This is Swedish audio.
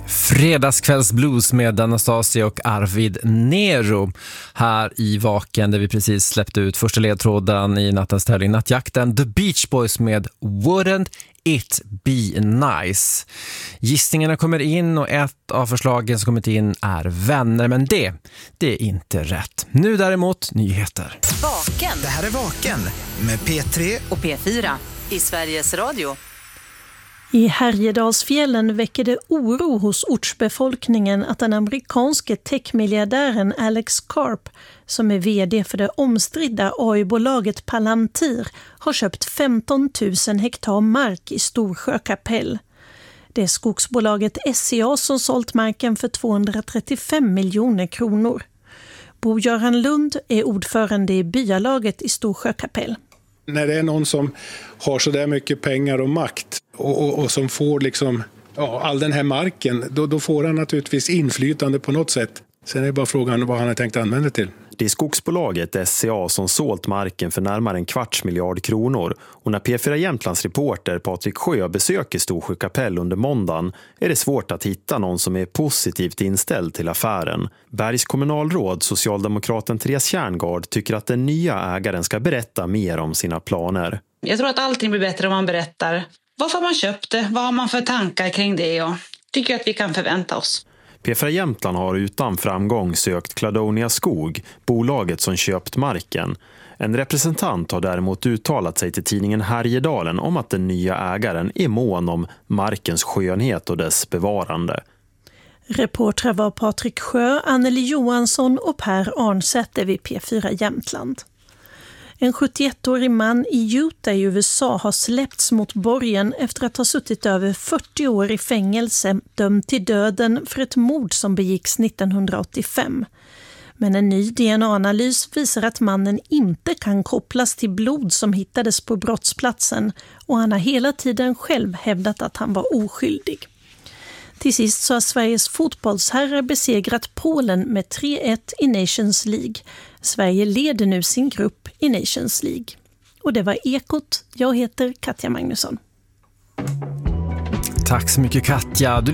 Fredagskvällsblues med Anastasia och Arvid Nero här i Vaken, där vi precis släppte ut första ledtråden i nattens tävling Nattjakten. The Beach Boys med Wouldn't It Be Nice. Gissningarna kommer in och ett av förslagen som kommit in är Vänner, men det är inte rätt. Nu däremot nyheter. Vaken. Det här är Vaken med P3 och P4 i Sveriges Radio. I Härjedalsfjällen väcker det oro hos ortsbefolkningen att den amerikanske techmiljardären Alex Karp, som är vd för det omstridda AI-bolaget Palantir, har köpt 15 000 hektar mark i Storsjökapell. Det är skogsbolaget SCA som sålt marken för 235 miljoner kronor. Bo-Göran Lund är ordförande i byalaget i Storsjökapell. När det är någon som har så där mycket pengar och makt och som får liksom, all den här marken, då får han naturligtvis inflytande på något sätt. Sen är det bara frågan vad han har tänkt använda till. Det är skogsbolaget SCA som sålt marken för närmare 250 miljarder kronor. Och när P4 Jämtlands reporter Patrik Sjö besöker Storsjökapell under måndagen är det svårt att hitta någon som är positivt inställd till affären. Bergs kommunalråd, socialdemokraten Therese Kärngard, tycker att den nya ägaren ska berätta mer om sina planer. Jag tror att allting blir bättre om man berättar varför man köpte, vad har man för tankar kring det och tycker att vi kan förvänta oss. P4 Jämtland har utan framgång sökt Cladonia Skog, bolaget som köpt marken. En representant har däremot uttalat sig till tidningen Härjedalen om att den nya ägaren är mån om markens skönhet och dess bevarande. Reportrar var Patrik Sjö, Anneli Johansson och Per Arnsätter vid P4 Jämtland. En 71-årig man i Utah i USA har släppts mot borgen efter att ha suttit över 40 år i fängelse, dömd till döden för ett mord som begicks 1985. Men en ny DNA-analys visar att mannen inte kan kopplas till blod som hittades på brottsplatsen och han har hela tiden själv hävdat att han var oskyldig. Till sist så har Sveriges fotbollsherrar besegrat Polen med 3-1 i Nations League. Sverige leder nu sin grupp i Nations League. Och det var Ekot. Jag heter Katja Magnusson. Tack så mycket, Katja.